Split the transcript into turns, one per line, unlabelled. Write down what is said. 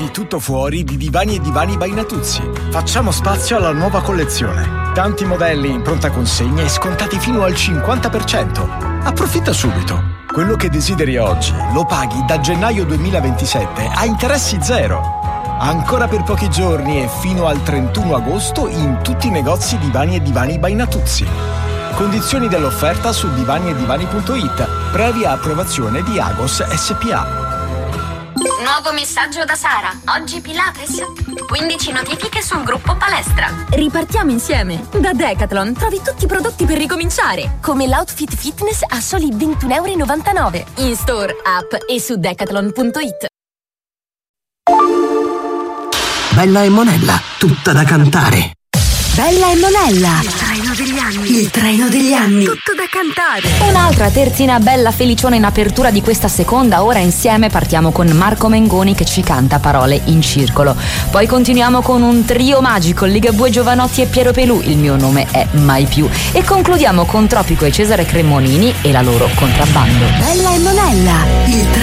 Trovi tutto fuori di Divani e Divani by Natuzzi. Facciamo spazio alla nuova collezione. Tanti modelli in pronta consegna e scontati fino al 50%. Approfitta subito. Quello che desideri oggi lo paghi da gennaio 2027 a interessi zero. Ancora per pochi giorni e fino al 31 agosto in tutti i negozi Divani e Divani by Natuzzi. Condizioni dell'offerta su divaniedivani.it, previa approvazione di Agos SPA.
Nuovo messaggio da Sara. Oggi Pilates. 15 notifiche sul gruppo palestra.
Ripartiamo insieme. Da Decathlon trovi tutti i prodotti per ricominciare, come l'outfit fitness a soli 21,99 €. In store, app e su decathlon.it.
Bella e Monella, tutta da cantare.
Bella e Monella.
Il treno degli anni.
Il treno degli anni.
Tutto da cantare.
Un'altra terzina bella felicione in apertura di questa seconda ora insieme. Partiamo con Marco Mengoni che ci canta Parole in circolo. Poi continuiamo con un trio magico, Ligabue, Giovanotti e Piero Pelù, Il mio nome è Mai più. E concludiamo con Tropico e Cesare Cremonini e la loro Contrabbando.
Bella e Monella. Il